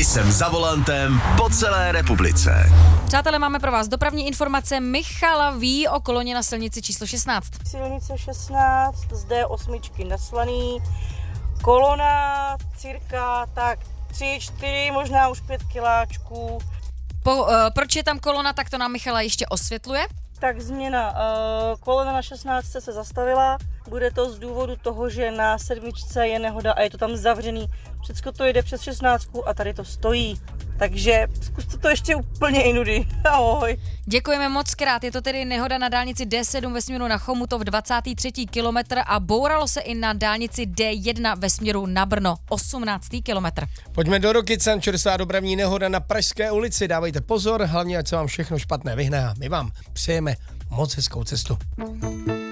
Jsem za volantem po celé republice. Přátelé, máme pro vás dopravní informace. Michala ví o koloně na silnici číslo 16. Silnice 16, zde 8 naslaný, kolona cirka tak 3-4, možná už 5 kiláčků. Proč je tam kolona, tak to nám Michala ještě osvětluje. Tak změna, kolona na 16 se zastavila, bude to z důvodu toho, že na 7 je nehoda a je to tam zavřený. Všechno to jede přes 16 a tady to stojí. Takže zkuste to ještě úplně jinudy. Ahoj. Děkujeme moc krát. Je to tedy nehoda na dálnici D7 ve směru na Chomutov 23. kilometr a bouralo se i na dálnici D1 ve směru na Brno 18. kilometr. Pojďme do Rokycan, čerstvá dopravní nehoda na Pražské ulici. Dávejte pozor, hlavně ať se vám všechno špatné vyhne a my vám přejeme moc hezkou cestu.